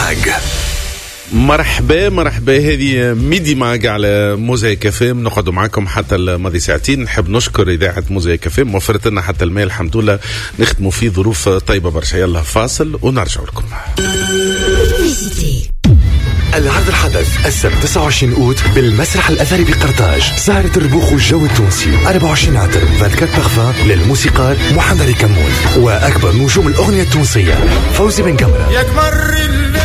ماج. مرحبا هذه ميدي ماج على موزايك فيم. نقعدوا معكم حتى الماضي ساعتين. نحب نشكر إذاعة موزايك فيم وفرت لنا حتى الماء الحمد لله، نخدموا في ظروف طيبة برشا. يلا فاصل ونرجع لكم. العرض الحدث السبت 29 أوت بالمسرح الأثري بقرطاج. سهرة الربوخ والجو التونسي 24 عطر 24 بارفان للموسيقار محمد كمون وأكبر نجوم الأغنية التونسية فوزي بن كمرة. يكبر الليل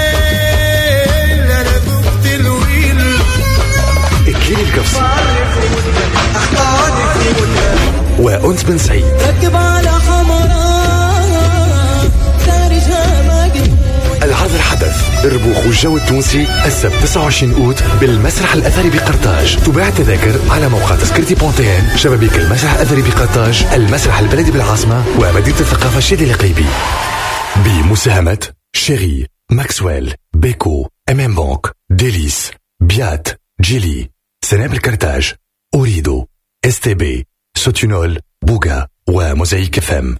أنا ذقت الويل إكليل القفصي وأنس بن سعيد. ركب على حمراء خارجها ماجد. العرض الحدث الربوخ والجو التونسي السبت 29 أوت بالمسرح الأثري بقرطاج. تباع تذاكر على موقع تذكرتي بونتين، شبابيك المسرح الأثري بقرطاج، المسرح البلدي بالعاصمة ومدينة الثقافة الشادي القيبي. بمساهمة شيري، ماكسويل، بيكو، أمام بانك، ديليس، بيات، جيلي، سنابل كرتاج، أوريدو، STB، سوتينول، بوغا وموزايك فم.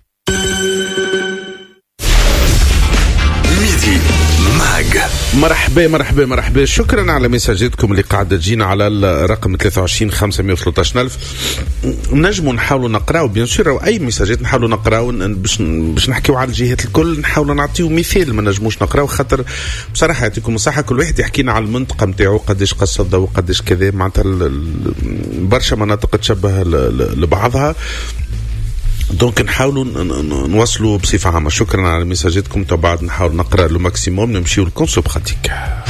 ميدي ماج. مرحبا. شكرا على مساجاتكم اللي قاعدة تجينا على الرقم 23 513,000. نجموا نحاولوا نقراو بيان سور اي مساجات نحاولوا نقراو باش نحكيو على الجهات الكل. نحاولوا نعطيو مثال ما نجموش نقراو خاطر بصراحه يعطيكم الصحه كل واحد يحكينا على المنطقه نتاعو قداش قص الضوء وقداش كذا. معناتها برشا مناطق تشبه لبعضها، دونك نحاولوا نوصلوا بصفة عامة. شكرا على مساجاتكم. بعد نحاول نقرأ لو ماكسيموم. نمشيو للكونسو براتيك.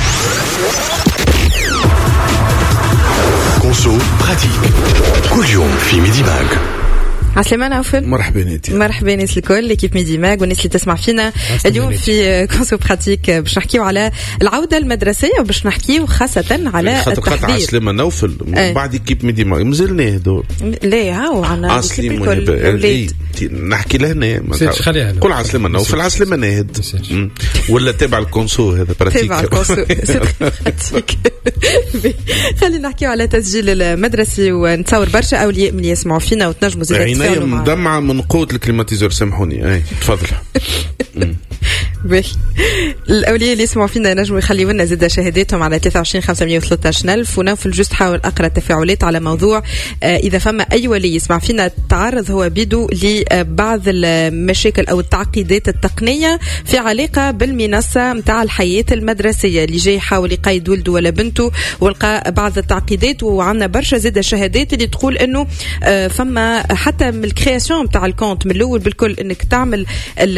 كونسو براتيك كل يوم في ميدي ماج. عسلامة نوفل. مرحبا نيتي. مرحبا ناس الكل ليكيب ميدي ماج والناس اللي تسمع فينا اليوم في كونسو براتيك. باش نحكيو على العودة المدرسية وباش نحكيو خاصة على التحضير. عسلامة نوفل بعد كيب ميدي ماج مازال نهدو. لا هاو عنا الكل نحكي لهنا كل عسلامة نوفل عسلامة نهد ولا تابع الكونسو هذا براتيك. تابع الكونسو براتيك. خلينا نحكيو على تسجيل المدرسي ونتصور برشا أولياء من يسمعوا فينا وتنجموا زيادة مدمعة من قوة الكليماتيزور. سامحوني تفضل. الأولياء اللي يسمعوا فينا نجموا يخليوا لنا زيادة شهاداتهم على 23 513,000. ونوفل جست حاول أقرأ التفاعلات على موضوع إذا فما أي ولي يسمع فينا تعرض هو بيدو لبعض المشاكل أو التعقيدات التقنية في علاقة بالمنصة متاع الحياة المدرسية اللي جاي يحاول يقيد ولده ولا بنته ولقى بعض التعقيدات. وعنا برشا زيادة شهادات اللي تقول إنه فما حتى من الكرياسيون متاع الكونت من الأول بالكل إنك تعمل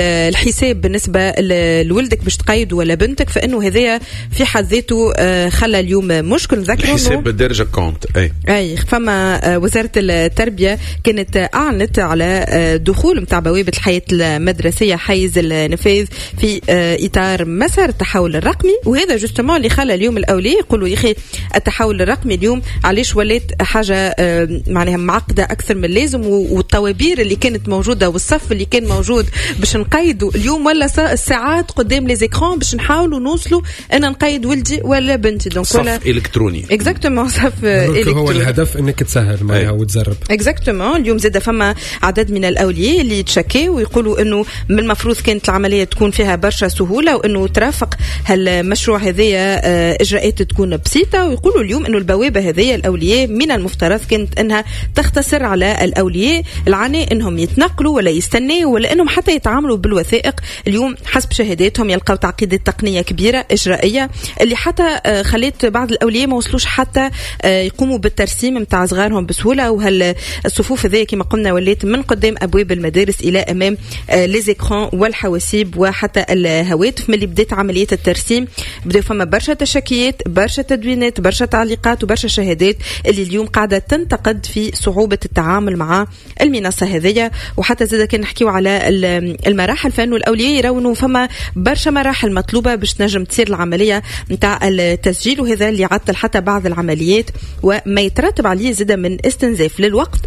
الحساب بالنسبة لولدك باش تقيد ولا بنتك، فإنه هذايا في حد ذاته خلى اليوم مشكل. ذكروا الحساب بالدرجة كونت أي فما وزارة التربية كانت أعلنت على دخول متاع بوابة الحياة المدرسية حيز النفاذ في إطار مسار التحول الرقمي. وهذا جستمون اللي خلى اليوم الأولياء يقولوا يا أخي التحول الرقمي اليوم علاش ولات حاجة معناها معقدة أكثر من اللازم، والطوابير اللي كانت موجودة والصف اللي كان موجود باش نقيدوا اليوم ولا الساعات قدام لي زيكران باش نحاولوا نوصلوا أن نقيد ولدي ولا بنتي. دونك صف إلكتروني إكزاكتومون صف إلكتروني هو الهدف إنك تسهل معها وتجرب. إكزاكتومون اليوم زاد فما عدد من الأولياء اللي تشكي ويقولوا إنه من المفروض كانت العملية تكون فيها برشا سهولة وإنه ترافق هالمشروع هذايا إجراءات تكون بسيطة. ويقولوا اليوم إنه البوابة هذيا الأولياء من المفترض كانت إنها تختصر على الأولياء العناء إنهم يتنقلوا ولا يستنوا ولا إنهم حتى يتعاملوا بالوثائق. اليوم حسب شهاداتهم يلقوا تعقيدات تقنية كبيرة إجرائية اللي حتى خليت بعض الأولياء ما وصلوش حتى يقوموا بالترسيم متاع صغارهم بسهولة. وهالصفوف هذه كما قلنا وليت من قدام أبواب المدارس إلى أمام ليزيكران والحواسيب وحتى الهواتف. من اللي بدأت عملية الترسيم بدأ فما برشا تشكيات برشا تدوينات برشا تعليقات وبرشا شهادات اللي اليوم قاعدة تنتقد في صعوبة التعامل مع المنصة هذه. وحتى زاد كان نحكيو على المراحل فإنه الأولياء يرونوا فما برشا مراحل مطلوبة باش تنجم تصير العملية متاع التسجيل، وهذا اللي عطل حتى بعض العمليات وما يترتب عليه زاد من استنزاف للوقت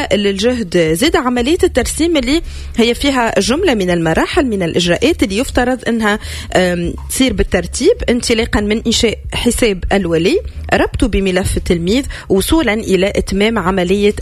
وللجهد. زاد عملية الترسيم اللي هي فيها جملة من المراحل من الإجراءات اللي يفترض أنها تصير بالترتيب انطلاقا من إنشاء حساب الولي، ربطه بملف التلميذ، وصولا إلى إتمام عملية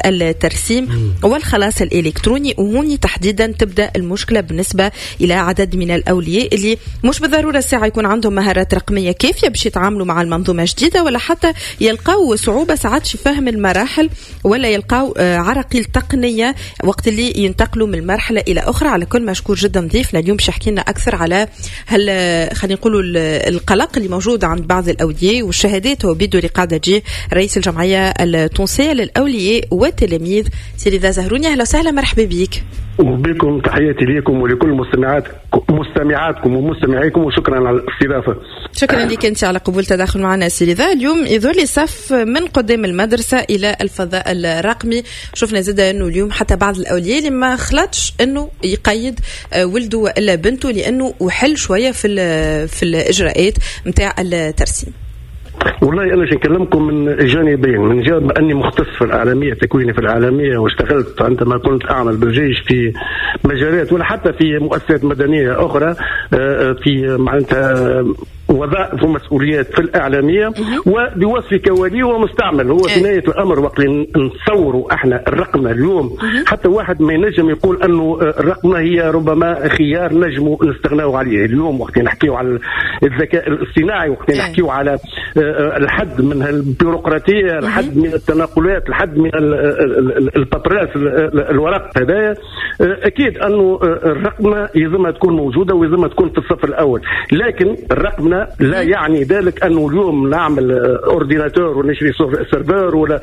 الترسيم والخلاص الإلكتروني. وهوني تحديدا تبدأ المشكلة بالنسبة إلى عدد من الأولياء الاولياء اللي مش بالضروره الساعه يكون عندهم مهارات رقميه كافيه باش يتعاملوا مع المنظومه الجديده، ولا حتى يلقاو صعوبه ساعات في فهم المراحل، ولا يلقاو عراقيل تقنيه وقت اللي ينتقلوا من مرحله الى اخرى. على كل مشكور جدا ضيفنا اليوم باش يحكي لنا اكثر على خلينا نقولوا القلق اللي موجود عند بعض الاولياء والشهادات. هو بيدو اللي قاعده تجي رئيس الجمعيه التونسيه للاولياء والتلاميذ. سيدي ذا زهروني، اهلا وسهلا، مرحبا بك. وبكم، تحياتي لكم ولكل مستمعاتكم ومستمعيكم، وشكرا على الاستضافه. شكرا لك انت على قبول تداخل معنا سيدي ذا. اليوم يظهر لي صف من قدام المدرسه الى الفضاء الرقمي. شفنا زاده انه اليوم حتى بعض الاولياء اللي ما خلطش انه يقيد ولده والا بنته لانه وحل شويه في الاجراءات نتاع الترسيم. والله انا نكلمكم من جانبين، من جانب اني مختص في الاعلاميه، تكويني في الاعلاميه، واشتغلت عندما كنت اعمل بالجيش في مجالات ولا حتى في مؤسسات مدنيه اخرى في معناتها وظائف ومسؤوليات في الإعلامية، وبوصفي كولي ومستعمل. هو في نهاية الأمر وقت نتصوروا احنا الرقمنة اليوم، حتى واحد ما ينجم يقول أنه الرقمنة هي ربما خيار نجموا نستغنوا عليه. اليوم وقت نحكيو على الذكاء الاصطناعي، وقت نحكيو على الحد من البيروقراطية، الحد من التناقلات، الحد من البطراس الورق هذايا، أكيد أنه الرقمنة يلزمها تكون موجودة ويلزمها تكون في الصف الأول. لكن الرقمنة لا يعني ذلك أنه اليوم نعمل أورديناتور ونشري سيرفر ولا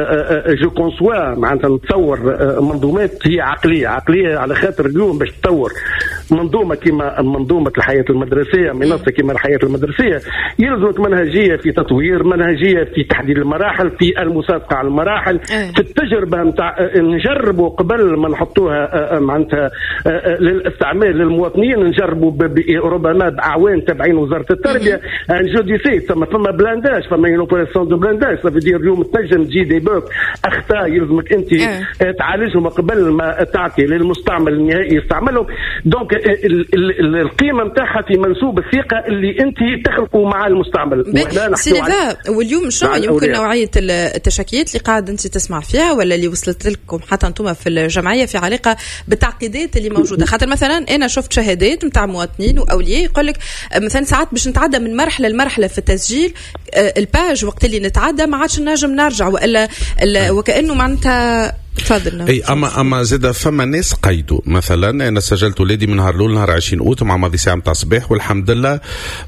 جو كونسوا معناتها نتصور منظومات هي عقلية على خاطر اليوم باش تطور منظومة كما منظومة الحياة المدرسية، منصة كما الحياة المدرسية، يلزمك منهجية في تطوير، منهجية في تحديد المراحل، في المسابقة على المراحل، في التجربة نتاع نجربوا قبل ما نحطوها معناتها للاستعمال للمواطنين، نجربوا ربما بأعوان تابعين وزارة التربيه ان جو دي سيت، فما بلانداج، فما ينوبراسيون دو بلانداج. صافي دير اليوم تنجم تجي دي بوك اخطاء يلزمك انت تعالجهم قبل ما تعطي للمستعمل النهائي يستعملهم. دونك القيمه نتاعها في منسوب الثقه اللي انت تخلقوا مع المستعمل. واليوم شنو يمكن نوعيه التشكيات اللي قاعد انت تسمع فيها ولا اللي وصلت لكم حتى انتم في الجمعيه في علاقه بالتعقيدات اللي موجوده؟ خاطر مثلا انا شفت شهادات نتاع مواطنين واولياء يقول لك مثلا ساعات باش نتعدى من مرحله لمرحله في التسجيل الباج، وقت اللي نتعدى ما عادش نجم نرجع والا وكانه معناتها تفضل. اي اما زاد فما ناس قيدوا. مثلا انا سجلت ولادي من نهار الاول نهار 20 اوت مع ماضي ساعه نتاع الصباح، والحمد لله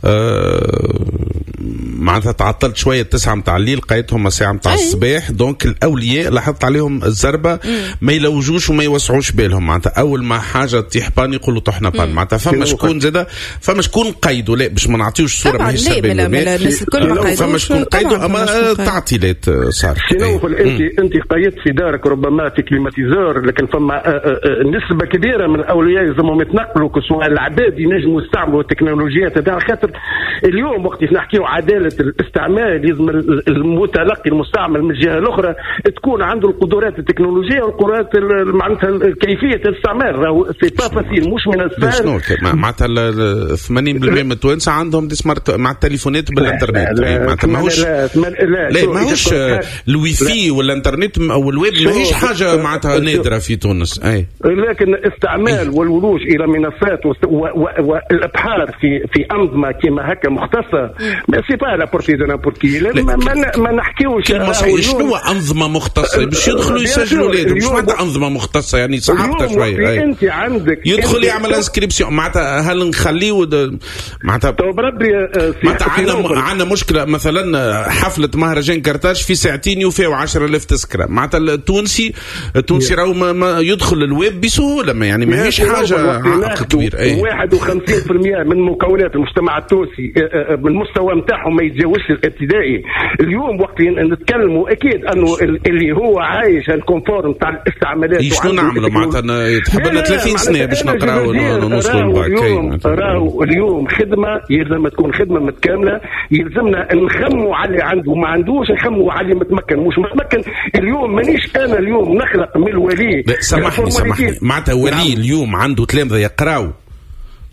معناتها تعطلت شويه 9 نتاع الليل، قيدتهم الساعه نتاع الصباح. دونك الاولياء لاحظت عليهم الزربه ما يلوجوش وما يوسعوش بالهم، معناتها اول ما حاجه تطيح بان يقولوا طحنا بان. معناتها فما شكون زاد فما شكون قيدوا، لا باش ما نعطيوش صوره ماهيش سابقه، الناس الكل ما قيدوش، فما شكون قيدوا اما تعطيلات صار. انت قيدت في دارك ربما في كليماتيزور، لكن فما نسبه كبيره من الاولياء لازمهم يتنقلوا كسوا العباد ينجموا يستعملوا التكنولوجيات هذا. خاطر اليوم وقت نحكيو عداله الاستعمال لازم المتلقي المستعمل من الجهه الاخرى تكون عنده القدرات التكنولوجيه والقدرات معناتها كيفيه الاستعمال. راهو سي با فاسيل، مش من السهل. شنو معناتها 80% من التوانسه عندهم دي سمارت مع التليفونات بالانترنت. معناتها ماهوش ماهوش الويفي والانترنت او الويب ماهيش حاجه معناتها نادره في تونس. لكن استعمال والولوج الى منصات والابحاث في انظمه كما هكا مختصه سي با لا بورتي دو نابورتي. ما نحكيوش شنو انظمه مختصه باش يدخلوا يسجلوا ولادهم. مش معناتها انظمه مختصه يعني صعبتها شويه. انت عندك يدخل يعمل انسكريبسيون. معناتها هل نخليه معناتها عندنا مشكله. مثلا حفله مهرجان كرتاج في ساعتين يوفيوا 10,000 تذكره. معناتها التونسي راهو ما يدخل الويب بسهوله، ما يعني ماهيش حاجه عائق كبير. 51% من مكونات المجتمع التونسي من المستوى نتاعهم ما يتجاوزش الابتدائي. اليوم وقت نتكلموا اكيد انه اللي هو عايش الكونفور نتاع الاستعمالات. شنو نعملوا معناتها؟ تحب لنا 30 سنه باش نقراو ونوصلوا راهو اليوم خدمه يلزم تكون خدمه متكامله. يلزمنا نخموا على اللي عنده ما عندوش، نخموا على اللي متمكن مش متمكن. اليوم مانيش انا اليوم نخلق من الولي. سامحني معناتها ولي اليوم عنده تلامذه يقراو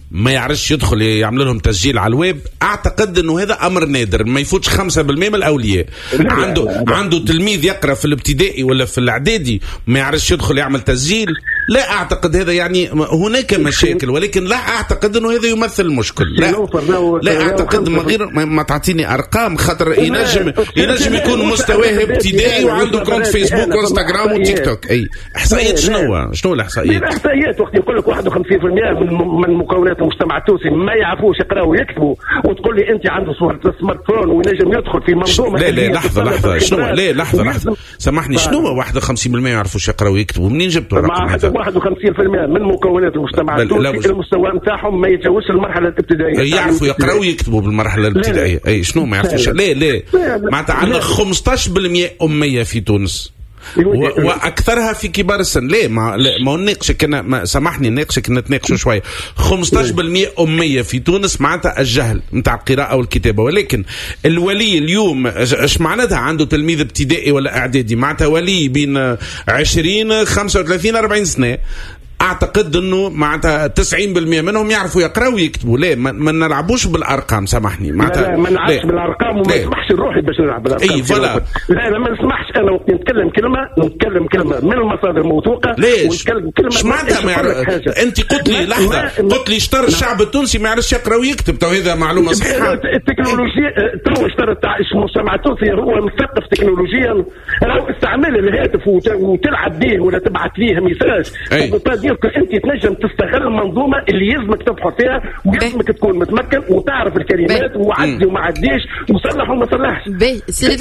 ما يعرفش يدخل يعمل لهم تسجيل على الويب، اعتقد انه هذا امر نادر، ما يفوتش 5% من الاولياء. عنده تلميذ يقرا في الابتدائي ولا في الاعدادي ما يعرفش يدخل يعمل تسجيل، لا اعتقد هذا يعني هناك مشاكل، ولكن لا اعتقد انه هذا يمثل مشكل. لا اعتقد من غير ما تعطيني ارقام، خاطر ينجم يكون مستواه ابتدائي وعنده كونت فيسبوك وانستغرام وتيك توك. اي احصائيات شنو الاحصائيات؟ الاحصائيات وقت يقول لك 51% من مكونات المجتمع التونسي ما يعرفوش يقراوا ويكتبوا، وتقول لي انت عنده سمارت فون وينجم يدخل في منظومه. لا لحظه شنو؟ لحظه سامحني، شنو 51% ما يعرفوش يقراوا ويكتبوا؟ منين جبتوا الرقم هذا؟ 51% من مكونات المجتمع التونسي المستوى نتاعهم ما يتجاوزش المرحله الابتدائيه، يعرفوا يقراوا ويكتبوا بالمرحله الابتدائيه. اي شنو ما يعرفوش؟ لا معناتها عندنا 15% اميه في تونس واكثرها في كبار السن. ليه ما نناقشك انا، سامحني نناقشك نتناقشوا شويه. 15% اميه في تونس معناتها الجهل نتاع القراءه والكتابه، ولكن الولي اليوم ايش معناتها عنده تلميذ ابتدائي ولا اعدادي؟ معناتها ولي بين 20 35 40 سنه. اعتقد انه معناتها 90% منهم يعرفوا يقراوا ويكتبوا. ليه ما نلعبوش بالارقام؟ سامحني معناتها لا ما نلعبش بالارقام وما نسمحش نروحي باش نلعب بالارقام. اي فوالا لا ما نسمحش. انا وقت نتكلم كلمه من المصادر موثوقه. ليش؟ ايش معناتها ما يعرف؟ انت قلت لي لحظه، قلت لي اشترى الشعب التونسي ما يعرفش يقرا ويكتب، تو هذا معلومه صحيحه. التكنولوجيا تو اشترى المجتمع التونسي هو مثقف تكنولوجيا، راهو استعمال الهاتف وتلعب به ولا تبعث فيه ميساج. انت تنجم تستغل المنظومه اللي يلزمك تبحث فيها ويلزمك تكون متمكن وتعرف الكلمات وعدي وما عديش وصلح وما صلحش. باهي سيدي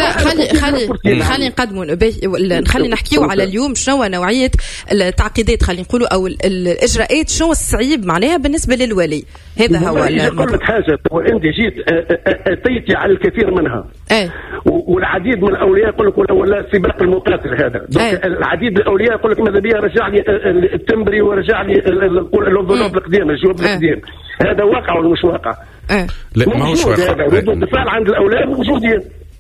خلي نقدموا خلي نحكيو على اليوم شنو نوعيه التعقيدات، خلينا نقولوا او الاجراءات شنو الصعيب معناها بالنسبه للولي. هذا هو نقول لك حاجه، انت جيت اتيتي على الكثير منها والعديد من الاولياء يقول لك ولا سباق المقاتل هذا. العديد من الاولياء يقول لك ماذا بيا رجع لي التمبري ورجع لي الانفلوب القديم الجواب القديم. هذا واقع ولا مش واقع؟ لا ما هوش واقع. ردود الفعل عند الاولاد موجودين.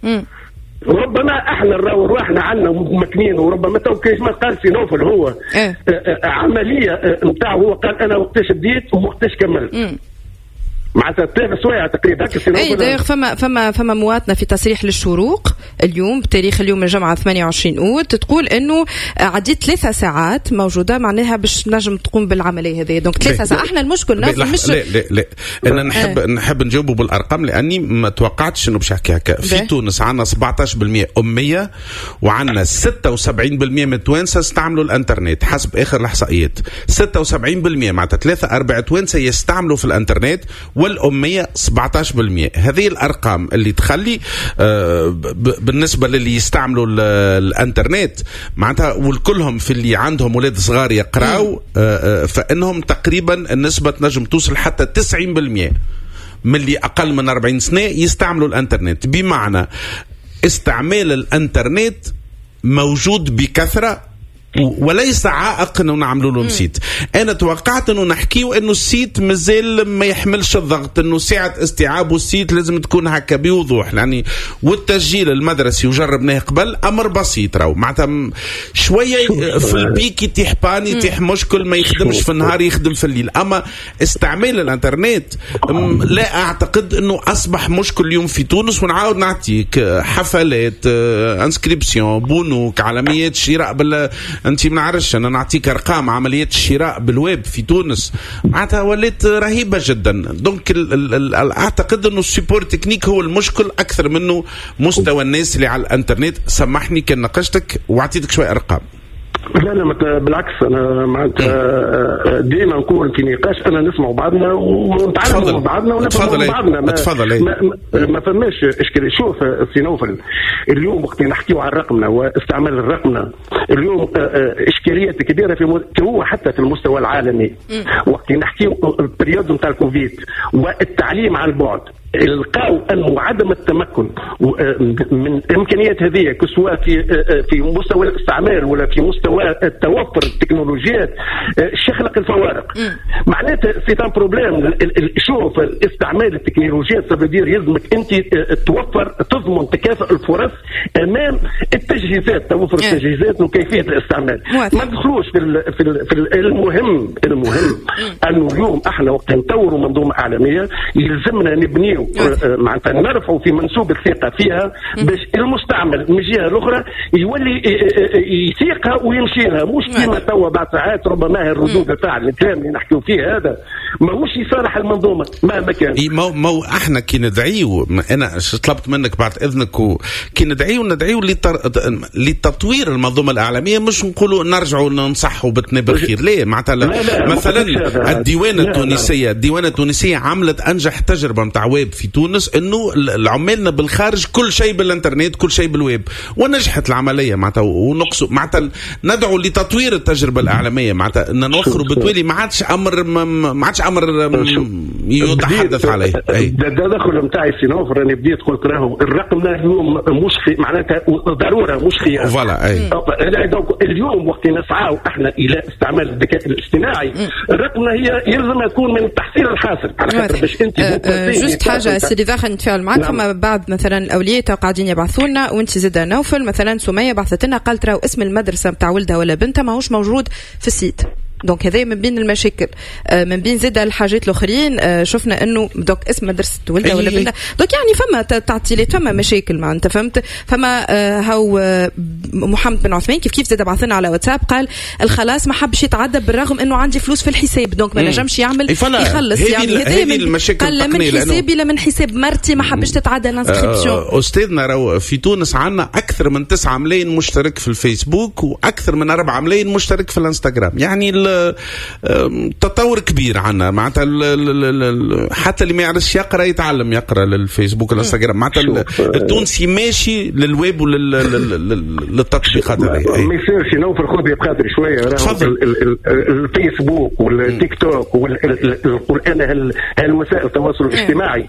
ربما احنا رواحنا عنا ممكنين، وربما تو كيف ما قال سينوفل هو عمليه نتاعو هو قال انا وقتاش بديت ووقتاش كملت. معناتها 3 سوايع تقريبا. اي داير فما مواطنه في تصريح للشروق اليوم بتاريخ اليوم الجمعه 28 اوت تقول انه عديت 3 ساعات موجوده معناها باش نجم تقوم بالعمليه هذه. دونك 3 ساعات احنا المشكل مش لا انا نحب نجاوبه بالارقام لاني ما توقعتش انه باش يحكي هكا. في تونس عندنا 17% اميه وعندنا 76% من التوانسه استعملوا الانترنت حسب اخر الاحصائيات. 76% معناتها 3/4 توانسه يستعملوا في الانترنت والأمية 17%. هذه الأرقام اللي تخلي بالنسبة للي يستعملوا الانترنت معناتها والكلهم في اللي عندهم ولاد صغار يقرأوا فإنهم تقريبا النسبة تنجم توصل حتى 90% من اللي أقل من 40 سنة يستعملوا الانترنت. بمعنى استعمال الانترنت موجود بكثرة وليس عائق انه نعملوا لهم سيت. انا توقعت انه نحكيو انه السيت مازال ما يحملش الضغط، انه ساعه استيعابه السيت لازم تكون هكا بوضوح يعني. والتسجيل المدرسي وجربناه قبل امر بسيط راهو معناتها شويه في البيك يتيح باني يتيح مشكل ما يخدمش في النهار يخدم في الليل. اما استعمال الانترنت لا اعتقد انه اصبح مشكل اليوم في تونس. ونعاود نعطيك حفلات انسكريبسيون بنوك عالميات شراء انت ما نعرفش انا نعطيك ارقام عمليات الشراء بالويب في تونس معناتها ولات رهيبه جدا. دونك اعتقد انه السيبور تكنيك هو المشكل اكثر منه مستوى الناس اللي على الانترنت. سمحني كان ناقشتك وعطيتك شويه ارقام. لا بالعكس انا معناتها ديما نكون في نقاش انا نسمع بعضنا ونتعلم من بعضنا ونفهم بعضنا. تفضل ما فماش اشكال. شوف سينوفل اليوم وقت نحكيو على رقمنا واستعمال الرقمنا اليوم اشكاليات كبيره في هو حتى في المستوى العالمي. وقت نحكيو البريود نتاع الكوفيد والتعليم عن بعد لقاو انه عدم التمكن من الامكانيات هذه سواء في مستوى الاستعمال ولا في مستوى توفر التكنولوجيات يخلق الفوارق. معناتها سي ان بروبليم. شوف استعمال التكنولوجيات سبدير يلزمك انت توفر تضمن تكافؤ الفرص امام التجهيزات، توفر التجهيزات وكيفيه الاستعمال. ما ندخلوش في المهم انه اليوم احنا وقت نطوروا منظومه اعلاميه يلزمنا نبنيو معناتها نرفعوا في منسوب الثقه فيها باش المستعمل من الجهه الاخرى يولي يثيقها ويمشي لها، مش كيما توا بعد ساعات ربما الردود تاع الكلام اللي نحكيو فيه هذا ماهوش يصالح المنظومه مهما كان. ما احنا كي ندعيو، انا طلبت منك بعد اذنك كي ندعيو لتطوير المنظومه الاعلاميه، مش نقولوا نرجعوا ننصحوا بتنبر الخير. ليه؟ معناتها مثلا الديوانه التونسيه عملت انجح تجربه نتاع ويب في تونس، انه عملنا بالخارج كل شيء بالانترنت، كل شيء بالويب، ونجحت العمليه معناتها. ونقصوا معناتها ندعو لتطوير التجربه الاعلاميه، معناتها ان نوخروا بتولي ما عادش امر يتحدث عليه. التدخل نتاعي سينوفر انا بديت قلت راهو الرقم ده اليوم مش معناتها ضروره مش خيار. فوالا اليوم وقت نسعى احنا الى استعمال الذكاء الاصطناعي، الرقم هي يلزم يكون من التحصيل الحاصل على خاطر باش انت جوست حاجه سيدي داخل نتفاعل معك. فما بعض مثلا الاولياء قاعدين يبعثوا لنا، وانت زيد نوفل مثلا سميه بعثت لنا قالت راهو اسم المدرسه نتاع ولدها ولا بنتها ماهوش موجود في السيت. دونك هذا من بين المشاكل. من بين زاد الحاجات الاخرين شفنا انه دوك اسم مدرسه ولدها ولا بنتها، دونك يعني فما تعطيلات، فما مشاكل ما انت فهمت. فما هاو محمد بن عثمان كيف زاد بعثنا على واتساب قال الخلاص ما حبش يتعدى بالرغم انه عندي فلوس في الحساب، دونك ما نجمش يعمل يخلص. يعني هذا قال من حسابي لا من حساب مرتي ما حبش تتعدى الانسكريبسيون. استاذنا راهو في تونس عندنا اكثر من 9 ملايين مشترك في الفيسبوك واكثر من 4 ملايين مشترك في الانستغرام. يعني تطور كبير عنا معناتها. حتى اللي ما يعرفش يقرا يتعلم يقرا للفيسبوك والانستغرام. معناتها التونسي ماشي للويب وللتطبيقات هذه. ما يصيرش نوفر خذ بقدر شويه. الفيسبوك والتيك توك والقران هالوسائل التواصل الاجتماعي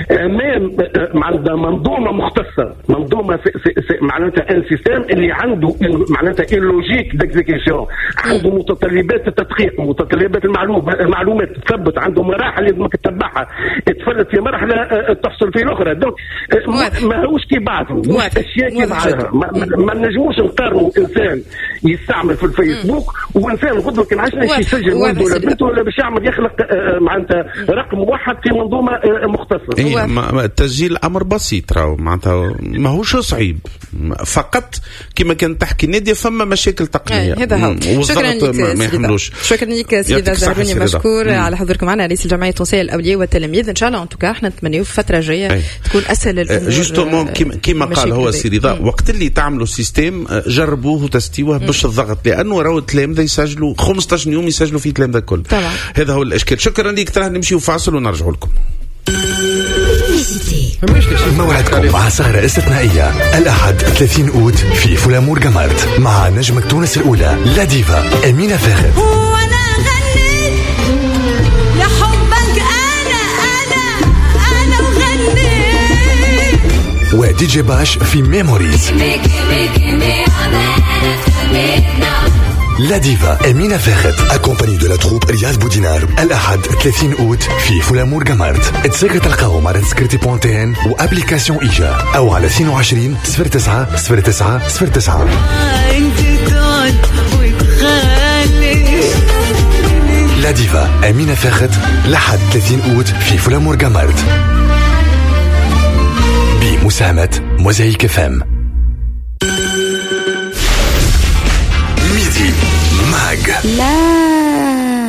عندها منظومه مختصه، منظومه معناتها ان سيستم اللي عنده معناتها اللوجيك ديكزيكسيون، عنده متطلبات التدقيق، متطلبات المعلومات تثبت، عنده مراحل لازمك تتبعها، تفلت في مرحله تحصل في الاخرى. دونك ما هوش كي بعضهم، مش اشياء كي بعضها. ما نجموش نقارنوا انسان يستعمل في الفيسبوك وانسان غدوه كان عشنا يسجل ولده ولا بنته ولا باش يعمل يخلق معناتها رقم واحد في منظومه مختصه. التسجيل امر بسيط راهو معناتها ماهوش صعيب، فقط كما كانت تحكي نادية فما مشاكل تقنيه. هذا هو. شكرا لك ما يحملوش. شكرا لك سيدة زهروني، مشكور على حضوركم معنا رئيس الجمعيه التونسيه للاولياء والتلاميذ. ان شاء الله انتوكا احنا نتمنيو في الفتره الجايه تكون اسهل الامور. جوستومون كما قال هو سي رضا، وقت اللي تعملوا سيستم جربوه وتستيوه باش الضغط، لانه راهو التلامذه يسجلوا 15 يوم يسجلوا في التلامذه الكل. طبعا هذا هو الاشكال. شكرا لك. ترى نمشيو فاصل ونرجعوا لكم. موعدكم مع سهرة استثنائية الأحد 30 أوت في فلامور جمارت مع نجمة تونس الأولى لا ديفا أمينة فاخر. وأنا غنيت لحبك أنا وغنيت ودي جي باش في ميموريز. لا ديفا أمينة فاخت accompagnée de la troupe رياض بودينار الأحد 30 أوت في فلامور جمارت. تسجل تلقاهم على سكرتي.ان وابليكاسيون إيجا أو على 22 09 09 09. لا ديفا أمينة فاخت الأحد 30 أوت في فلامور جمارت بمساهمة موزايك فام. ميدي ماج. لا